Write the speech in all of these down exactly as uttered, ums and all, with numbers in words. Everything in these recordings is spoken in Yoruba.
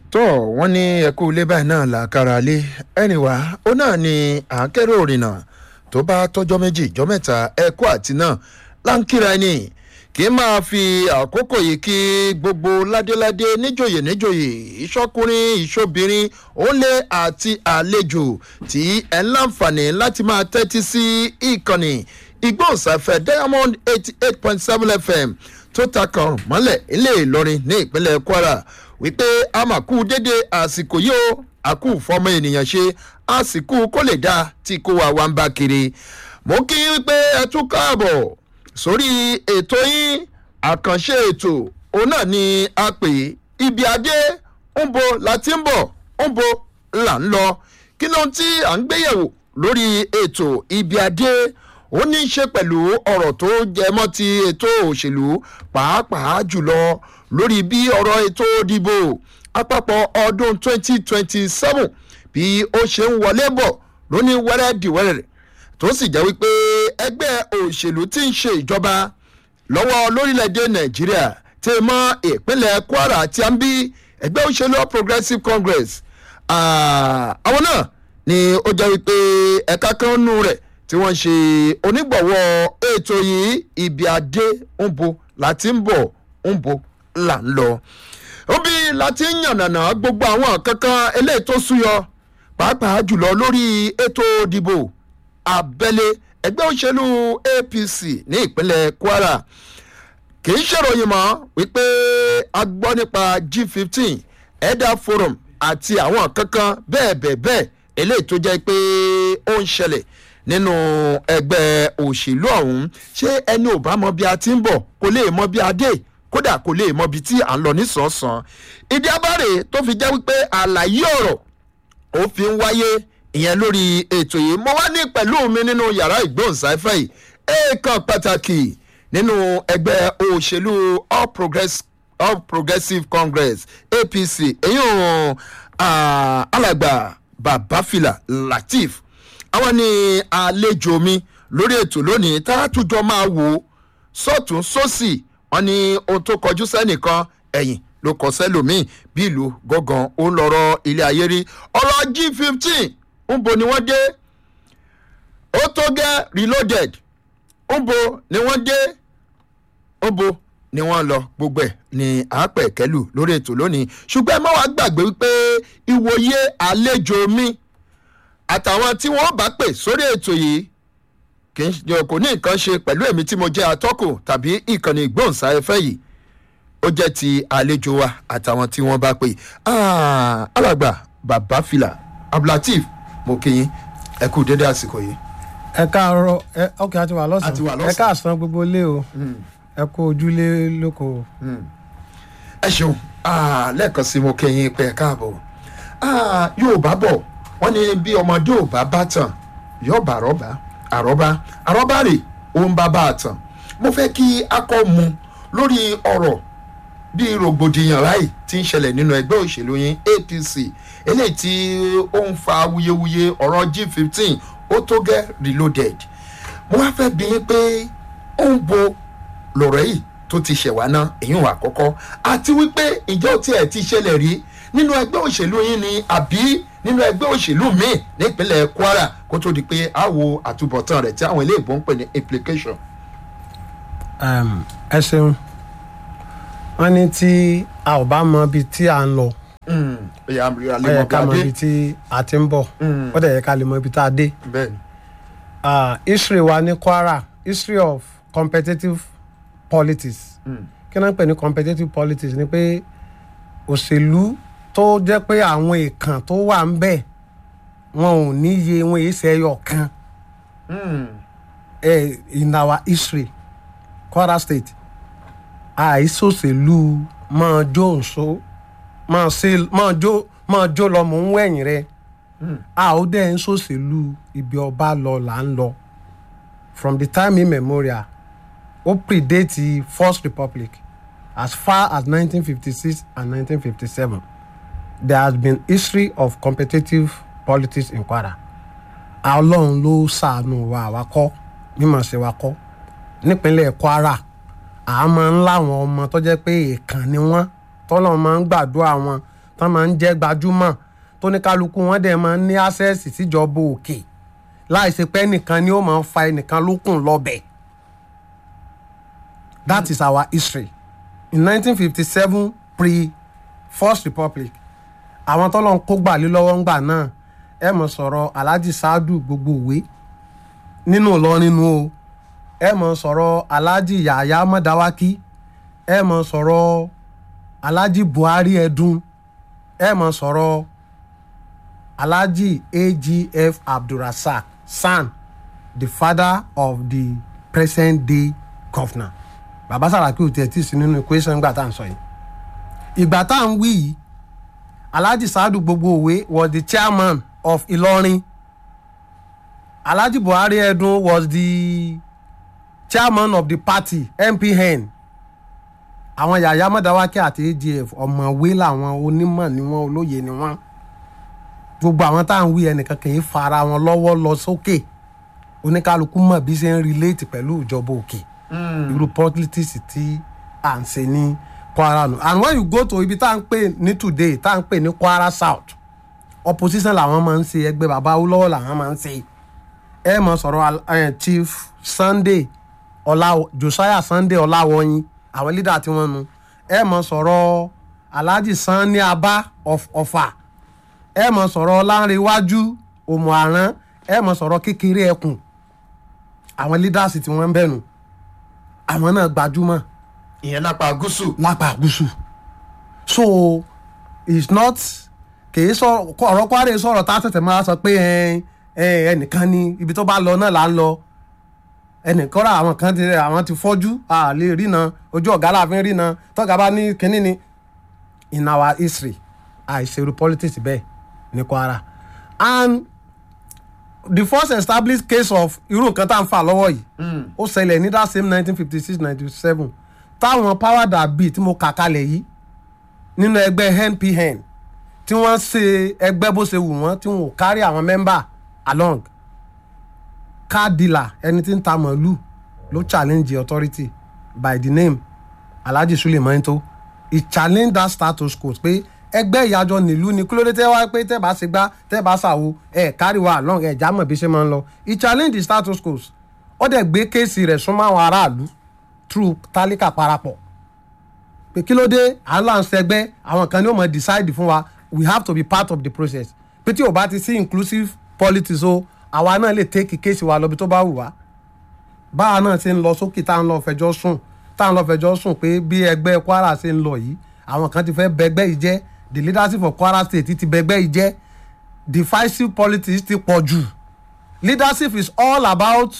tó wọ́n ní ẹkú ilé báyìí náà làákàrà lé ẹnìwá ó náà ní àákẹ́rẹ́ òrìnà tó bá tọ́jọ́ méjì ìjọ́ mẹ́ta ẹkú àti náà láǹkìrà ẹni kì í máa fi àkókò yìí kí gbogbo ládéládé níjòyè níjòyè ìṣọkùnrin ìṣobìnrin òǹlé àti àlejò tí ẹ̀ ń láǹfààní láti máa tẹ́tí sí ìkànnì ìgbóhùnsáfẹ́ diamond eighty eight point seven fm tó ta kan mọ́lẹ̀ ilé ìlọrin ní ìpínlẹ̀ kwara wípé a máa kú dédé àsìkò yìí ó àkú fọmọ ènìyàn ṣe àsìkò kó lè dáa tí kò wá wá ń bá kiri. mo kí wípé ẹ tún káàbọ̀ sórí ètò yín àkànṣe ètò òun náà ni a pè ibi adé ń bo láti ń bọ̀ ń bo là ń lọ kí ló ń tí à ń gbéyẹ̀wò lórí ètò ibi adé ó ní í ṣe pẹ̀lú ọ̀rọ̀ tó jẹ mọ́ ti ètò òṣèlú pàápàá jùlọ lórí bí ọ̀rọ̀ ètò ìdìbò àpapọ̀ ọdún twenty twenty seven bí ó ṣe ń wọlé bọ̀ lóní wẹ́rẹ́dìwẹ́rẹ́ tó sì jẹ́ wípé ẹgbẹ́ òṣèlú tí ń ṣe ìjọba lọ́wọ́ lórílẹ̀‐èdè nàìjíríà ti mọ ìpínlẹ̀ kwara àti àǹbí ẹgbẹ́ òṣèlú progressive congress àwọn náà ni ó jẹ́ wípé ẹ̀ka kan nù rẹ̀ tí wọ́n ṣe onígbọ̀wọ́ ètò yìí ibi adé ń bo láti ń bọ̀ ń bo là ń lọ. ó bí láti ń yànnàná gbogbo àwọn kankan eléyìí tó súyọ pàápàá jùlọ lórí ètò ìdìbò abẹ́lé ẹgbẹ́ òṣèlú a p c ní ìpínlẹ̀ kwara kì í ṣèròyìn mọ́ wípé a gbọ́ nípa g fifteen elder forum àti àwọn kankan bẹ́ẹ̀ bẹ́ẹ̀ bẹ́ẹ̀ eléyìí tó jẹ́ pé ó ń ṣẹlẹ̀ nínú ẹgbẹ́ òṣèlú ọ̀hún ṣé ẹni ò bá mọ bí a ti ń bọ̀ kò lè mọ bí a dé kódà kò lè mọ bí tí à ń lọ nísànsán ìdí abáre tó fi jẹ́ wípé àlàyé ọ̀rọ̀ ó fi ń wáyé ìyẹn lórí ètò yìí mo wá ní pẹ̀lú mi nínú yàrá ìgbóhùnsáfẹ́ yìí èèkàn pàtàkì nínú ẹgbẹ́ òṣèlú all, Progress, all progressive congress a p c èyí ò alàgbà babafila lateef àwọn ni àlejò mi lórí ètò lónìí tá a túnjọ máa wò ó sọ́tún sósì wọn ni ohun tó kọjú sẹ́nìkan ẹ̀yìn ló kọ sẹ́lòmíì bí ìlú gángan ó ń lọ́rọ́ ilé ayé rí ọ̀rọ̀ g fifteen ń bo ni wọ́n dé ó tó gẹ́ reloaded ń bo ni wọ́n dé ń bo ni wọ́n lọ gbogbo ẹ̀ ní àápẹ̀kẹ́lù lórí ètò lónìí ṣùgbọ́n ẹ má wàá gbàgbé wípé ìwòye àlejò mi àtàwọn tí wọ́n bá pè sórí ètò yìí kì í kò ní nǹkan ṣe pẹ̀lú èmi tí mo jẹ́ atọ́kùn tàbí ìkànnì ìgbóhùnsáfẹ́ yìí ó jẹ́ ti àlejò wa àtàwọn tí wọ́n bá pè alàgbà babafila abdulateef mo kí yín ẹ kú dédé àsìkò yìí. ẹ káàárọ̀ ẹ ọkẹ àti wà lọ́sàn-án ẹ káàsán gbogbo lé o ẹ kú ojúlé lóko. ẹ ṣeun lẹ́ẹ̀kan sí mo kí yín pé ẹ káàbọ̀ yóò bá bọ̀ wọ́n ní bí ọmọdé ò bá bá tàn yóò bá àrọ́bá àrọ́bá àrọ́bá rè òun bá bá a tàn mo fẹ́ kí a kọ́ mu lórí ọ̀rọ̀ bí rògbòdìyàn ráì tí ń ṣẹlẹ̀ nínú ẹgbẹ́ òṣèlú yín a p c eléyìí tí ó ń fa wuyewuye ọ̀rọ̀ g fifteen ó tó gẹ́ reloaded mo wá fẹ́ bí yín pé ó ń bo lọ̀rọ̀ yìí tó ti ṣẹ̀wá ná èyí wà kọ́kọ́ àti wípé ìjọ tí ẹ̀ ti ṣẹlẹ̀ rí nínú ẹgbẹ́ òṣèlú yín ni àbí nínú ẹgbẹ́ òṣèlú míì nípínlẹ̀ kwara kó tó di pé a wo àtúbọ̀tán rẹ̀ tí àwọn iléèbó ń pè ní implication. ẹ ṣeun wọn ní tí a ò bá mọ ibi tí a ń lọ ó yẹ ká mọ ibi tí a ti ń bọ̀ ó dẹ̀ yẹ ká lè mọ ibi tá a dé. history wa ní kwara history of competitive politics kí náà ń pè ní competitive politics ni pé òṣèlú tó jẹ́ pé àwọn èèkàn tó wà ń bẹ̀ wọn ò níye wọn èyí ṣe ẹyọ kan in our history kwara state àìsòṣèlú máa jó nso máa jó máa jó lọ mò ń wẹ̀yìn rẹ a ó dẹ̀ ń sòṣèlú ibi ọba lọ là ń lọ from the time immemorial ó predate the first republic as far as nineteen fifty-six and nineteen fifty-seven there has been history of competitive politics in kwara ọlọ́run ló ṣàánú wa àwa kọ́ mímọ̀ ṣe wa kọ́ nípínlẹ̀ kwara àá máa ń láwọn ọmọ tó jẹ́ pé èèkàn ni wọ́n tọ́lọ́ máa ń gbàdúrà wọn tán máa ń jẹ́ gbajúmọ̀ tó ní kálukú wọn dẹ̀ máa ń ní access síjọba òkè láì ṣe pé ẹnìkan ni ó máa ń fa ẹnìkan lókùn lọ́bẹ̀. That mm. is our history. In nineteen fifty-seven pre First Republic àwọn tọ́lọ́ ń kó gbà lé lọ́wọ́ ńgbà náà ẹ mọ̀ sọ̀rọ̀ Alhaji Saadu gbogbo òwe nínú Ìlọrin nínú o ẹ mọ̀ sọ̀rọ̀ Alhaji Yahaya Mọ́dáwákí ẹ mọ̀ sọ̀rọ̀ Alhaji Buhari Ẹdun ẹ mọ̀ sọ̀rọ̀ Alhaji A G F Abdulrasaq San, the father of the present day governor. Bàbá Sàràkí ò tiẹ̀ tí sí nínú equation ìgbà tá à ń sọ yìí. Ìgbà tá à ń wí yìí Alhaji Saadu gbogbo òwe was the chairman of Ilorin. Alhaji Buhari Ẹdun was the chairman of the party M P N. Àwọn Yahaya Mọ́dáwákí àti A G F ọ̀mọ̀wé làwọn onímọ̀ ni wọ́n olóye ni wọ́n. Gbogbo àwọn tá à ń wí ẹnìkan kì í fara wọn lọ́wọ́ lọ sókè. Oníkálukú mọ̀ bí ṣe ń relate pẹ̀lú ìjọba òkè. Irú politics tí à ń ṣe ní Kwara nù. And when you go to ibi tá à ń pè ní today tá à ń pè ní Kwara South, opposition làwọn máa ń ṣe, ẹgbẹ́ bàbá Awólọ́wọ̀ làwọn máa ń ṣe. Ẹ mọ̀ sọ̀rọ̀ Chief Sunday Ọlá Josiah Sunday Ọláwọyìn àwọn leader tí wọ́n nu. Ẹ mọ̀ sọ̀rọ̀ Alhaji Sanni Aba of Ọ̀fà. Ẹ mọ̀ sọ̀rọ̀ Ọlánrewájú Òmùàrán. Ẹ mọ̀ sọ̀rọ̀ Kékeré Ẹkùn. Àwọn leaders tí wọ́n ń bẹ̀nu àwọn náà gbajúmọ̀. Ìyẹn lápá gúúsù. Lápá gúúsù. So it's not kìí sọ ọ̀rọ̀ Kwara sọ̀rọ̀ tá a tẹ̀tẹ̀ máa sọ pé ẹnìkan ni ibi tó bá lọ náà là ń lọ. Ẹnìkan rà àwọn kan ti àwọn ti fọ́jú a lè rína ojú ọ̀gá láàfin rína tọ́gà bá ní kínní ni. In our history àìṣerú politics bẹ́ẹ̀ ní Kwara. And the first established case of irú nǹkan tá à ń fà lọ́wọ́ yìí ó ṣẹlẹ̀ ní that same nineteen fifty six ninety seven táwọn power that be tí mo kà kalẹ̀ yìí nínú ẹgbẹ́ N P N tí wọ́n ṣe ẹgbẹ́ bó ṣe wù wọ́n tí wọ́n ò carry àwọn member along. Car dealer ẹni tí ń ta màálù ló challenge the authority by the name Alhaji Suleiman To. He challenged that status quo pé ẹgbẹ́ ìyájọ́ nílùú ni kílódé tẹ́ wá pé tẹ́ bá ṣe gbá tẹ́ bá ṣàwo ẹ̀ carry wa along ẹ̀ jámọ̀ bí ṣe máa ń lọ. He challenged the status quo. Ó dẹ̀ gbé kéèsì rẹ̀ súnmọ́ àwọn aráàlú through tálíkà parapọ̀ pé kílódé à ń là ń ṣẹgbẹ́ àwọn kan ní ó mọ̀ decide fún wa, we have to be part of the process. Pé tí ò bá ti sí inclusive politics o àwa náà lè take kéèsì wa lọ́bi tó bá wù wá. Báwa náà ṣe ń lọ sókè tá à ń lọ fẹjọ́ sùn tá à ń lọ fẹjọ́ sùn pé bí ẹgbẹ́ Kwara ṣe ń lọ yìí àwọn kan ti fẹ́ bẹgbẹ́ yìí jẹ́, the leadership of Kwara State ti bẹgbẹ́ yìí jẹ́, divisive politics ti pọ̀ jù. Leadership is all about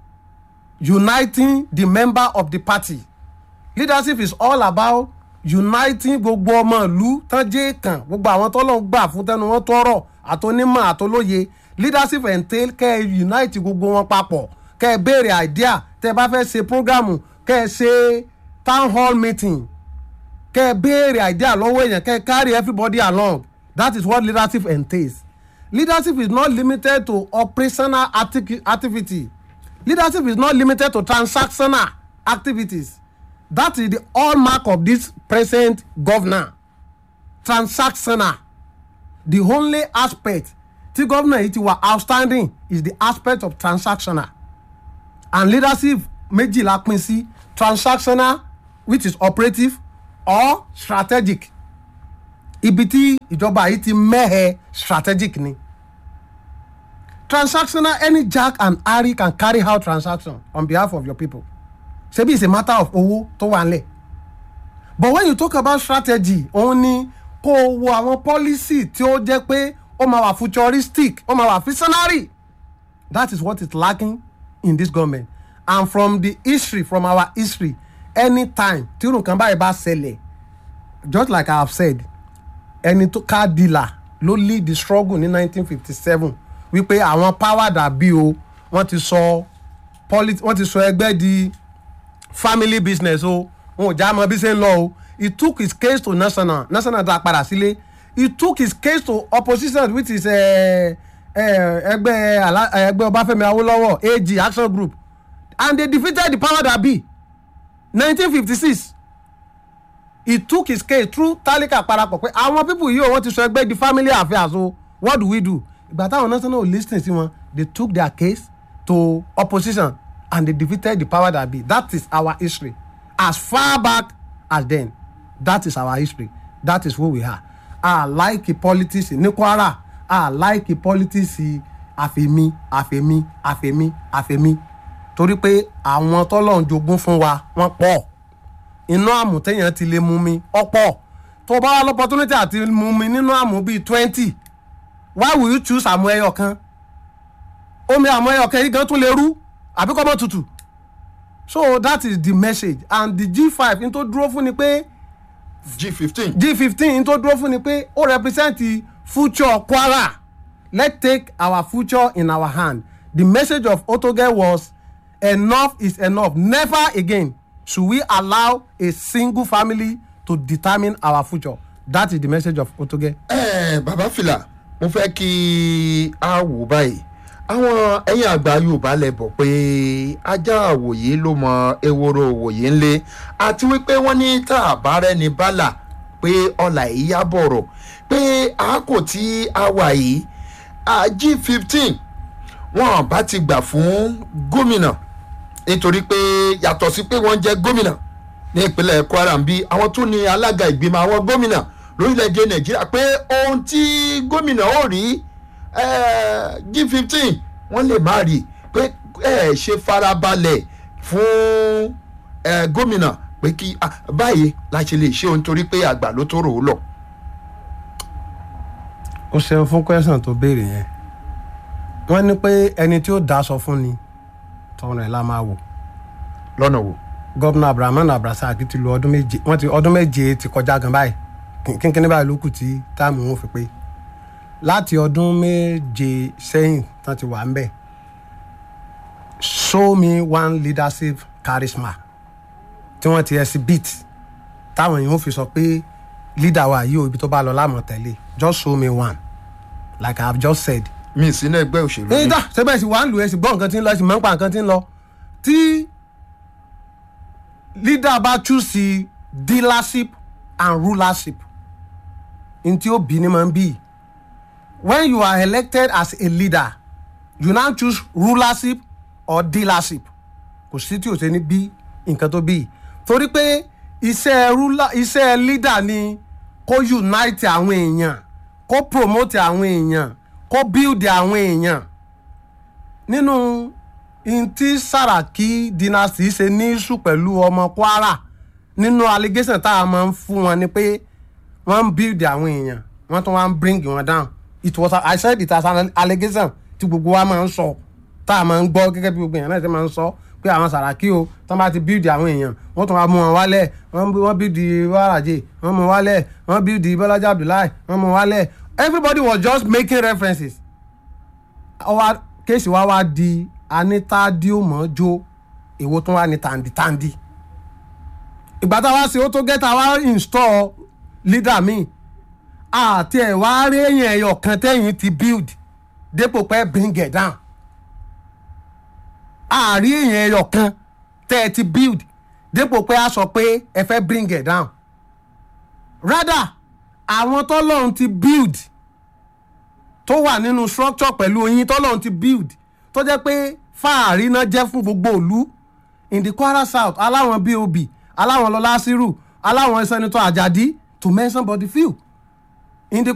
uniting the member of the party. Leadership is all about uniting gbogbo ọmọ ìlú tán jẹ́ kan gbogbo àwọn tó lọ́n gbà fún tẹnu wọn tọrọ àtọ́nímọ̀ àtọ́lóye. Leadership entail kẹ́ ẹ unite gbogbo wọn papọ̀ kẹ́ ẹ béèrè idea tẹ́ ẹ bá fẹ́ ṣe programu kẹ́ ẹ ṣe town hall meeting kẹ́ ẹ béèrè idea lọ́wọ́ èèyàn kẹ́ ẹ carry everybody along. That is what leadership entails. Leadership is not limited to operational acti- activity. Leadership is not limited to transactional activities. That is the hallmark of this present governor. Transactional. The only aspect tí governor yìí ti wà outstanding is the aspect of transactional. And leadership méjì la pín sí transactional which is operative or strategic. Ibi tí ìjọba yìí ti mẹ́hẹ̀ strategic ni. Transactional, any Jack and Harry can carry out transaction on behalf of your people. Ṣebí it's a matter of owó tó wà nílẹ̀. But when you talk about strategy, òun ni kó wo àwọn policy tí ó jẹ́ pé ó máa wà futuristic, ó máa wà visionary. That is what is lacking in this government. And from the history, from our history, anytime tí irú nǹkan báyìí bá ṣẹlẹ̀, just like I have said, ẹni tó car dealer ló lead the struggle ní nineteen fifty-seven wípé àwọn power dàbí o wọ́n ti sọ polit wọ́n ti sọ ẹgbẹ́ di family business o wọn ò já mọ bí ṣe ń lọ o. He took his case to national national dá padà sílé. He took his case to opposition which is ẹgbẹ́ ẹgbẹ́ Ọbáfẹ́mi Awólọ́wọ̀ A G Action Group and they defeated the power that be nineteen fifty-six. he took his case through Tálíkà parapọ̀ pé àwọn people yìí wọ́n ti sọ ẹgbẹ́ di family affairs o what do we do ìgbà táwọn national lis ten sí wọn they took their case to opposition and they defeated the power that be that is our history as far back as then that is our history that is who we are I like politics ní Kwara I like politics àfẹ̀mí àfẹ̀mí àfẹ̀mí àfẹ̀mí torí pé àwọn tọ́lọ́run jogún fún wa wọ́n pọ̀ inú àmù téèyàn ti lè mú mi ọ̀pọ̀ tó bá wà l'opportunity àti mú mi nínú àmù bíi twenty why will you choose àmù ẹyọ kan omi àmù ẹyọ kan yìí gan tún lè rú àbí kọ́ mọ́ tutù so that is the message and the G five n tó dúró fún ni pé G fifteen G fifteen n tó dúró fún ni pé ó represent the future Kwara let's take our future in our hand the message of Otoge was enough is enough never again should we allow a single family to determine our future that is the message of Otoge. ẹ bàbá fìlà mo fẹ́ kí a wò báyìí àwọn ẹ̀yin àgbà Yorùbá lẹ bọ̀ pé ajá àwòyé ló mọ ewúro òwòyé ńlẹ̀ àti wípé wọ́n ní tá a bá rẹ́ni bálà pé ọ̀là ìyá bọ̀rọ̀ pé àákò tí a wà yìí G fifteen wọn bá ti gbà fún gómìnà nítorí pé yàtọ̀ sí pé wọ́n jẹ́ gómìnà ní ìpínlẹ̀ Kwara ń bí àwọn tún ní alága ìgbìmọ̀ àwọn gómìnà lórílẹ̀‐èdè Nàìjíríà pé ohun tí gómìnà ó rí G fifteen wọ́n lè má rí pé ẹ ṣe farabalẹ̀ fún gómìnà pé kí báyìí la ṣe lè ṣe ohun torí pé àgbà ló tó rò ó lọ. ó ṣeun fún question tó béèrè yẹn wọ́n ní pé ẹni tí ó dáṣọ fún ni tọrọ ẹ̀ la máa wò. lọ́nà wo. gómìnà Abdulrahman Abdulrasaq ti lo ọdún méje wọ́n ti ọdún méje ti kọjá gan báyìí kínkínní báyìí ló kù tí táàmù wọn fi pé láti ọdún méje sẹ́yìn tán ti wà ń bẹ̀ show me one leadership charisma tí wọ́n ti exhibit táwọn èèyàn fi sọ pé leader wa yìí ò ibi tó bá lọ láàmú tẹ̀lé just show me one like I have just said. mi sí ní ẹgbẹ́ òṣèlú. ní ìdá sẹ́bẹ̀ sì wà ń lu ẹ̀sìn gbọ́ nǹkan tí ń lọ ẹ̀sìn mọ́ ń pa nǹkan tí ń lọ tí leader bá choose dealership and rulership n tí ó bí ni máa ń bí when you are elected as a leader you now choose rulership or dealership kò sí tí o ṣe ní bí nǹkan tó bí torí pé iṣẹ́ ruler iṣẹ́ leader ni kó unite àwọn èèyàn kó promote àwọn èèyàn kó build àwọn èèyàn nínú ntí Sàràkí dynasty ṣe ní issue pẹ̀lú ọmọ Kwara nínú allegation tá a máa ń fún wọn ni pé wọ́n ń build àwọn èèyàn wọ́n tún wá ń bring wọn down it was I said it as an allegation tí gbogbo wa máa ń sọ tá a máa ń gbọ́ gẹ́gẹ́ bí gbogbo èèyàn náà ṣe máa ń sọ pé àwọn Sàràkí o tán bá ti build àwọn èèyàn wọ́n tún wá mú wọn wálẹ̀ wọ́n build Waraje wọ́n mú wálẹ̀ wọ́n build Bọ́lájí Abdullahi wọ́n mú wálẹ̀ everybody was just making references ọwọ́ kéèsì wa wá di anítàdíòmọ́jó èwo tún wá ní tàǹdìtàǹdì ìgbà tá a wá sí ó tó gẹ́ta wá install leader mi àti ẹ̀ wá rí èèyàn ẹ̀yọ̀ kan tẹ́yìn ti build dépò pé bring it down àárí èèyàn ẹ̀yọ̀ kan tẹ́ ẹ ti build dépò pé a sọ pé ẹ fẹ́ bring it down rather àwọn tọ́lọ́run ti build tó wà nínú structure pẹ̀lú oyin tọ́lọ́run ti build tó jẹ́ pé fáàrí náà jẹ́ fún gbogbo ìlú in the Kwara South aláwọn B O B aláwọn Lọlá Sírù aláwọn Senator Ajadi to mention but the few in the